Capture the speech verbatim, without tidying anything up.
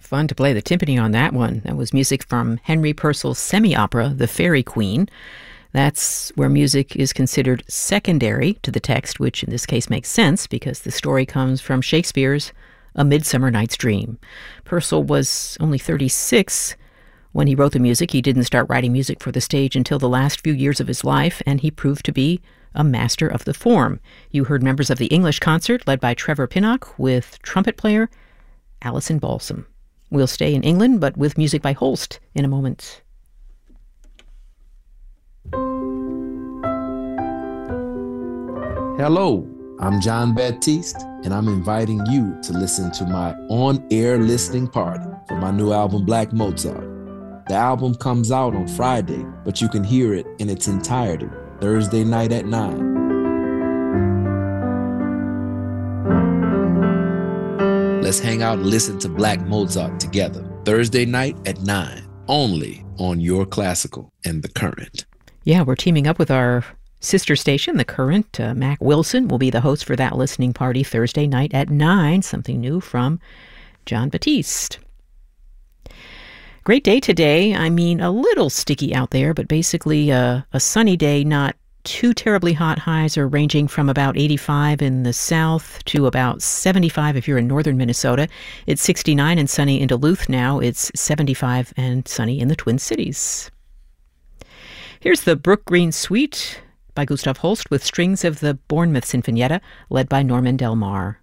Fun to play the timpani on that one. That was music from Henry Purcell's semi-opera, The Fairy Queen. That's where music is considered secondary to the text, which in this case makes sense because the story comes from Shakespeare's A Midsummer Night's Dream. Purcell was only thirty-six when he wrote the music. He didn't start writing music for the stage until the last few years of his life, and he proved to be a master of the form. You heard members of the English concert led by Trevor Pinnock with trumpet player Alison Balsam. We'll stay in England, but with music by Holst in a moment. Hello, I'm John Baptiste, and I'm inviting you to listen to my on-air listening party for my new album, Black Mozart. The album comes out on Friday, but you can hear it in its entirety Thursday night at nine. Let's hang out and listen to Black Mozart together Thursday night at nine, only on Your Classical and The Current. Yeah, we're teaming up with our sister station, The Current. Uh, Mac Wilson will be the host for that listening party Thursday night at nine, something new from John Batiste. Great day today. I mean, a little sticky out there, but basically uh, a sunny day, not too terribly hot. Highs are ranging from about eighty-five in the south to about seventy-five if you're in northern Minnesota. It's sixty-nine and sunny in Duluth now. It's seventy-five and sunny in the Twin Cities. Here's the Brook Green Suite by Gustav Holst with strings of the Bournemouth Sinfonietta led by Norman Del Mar.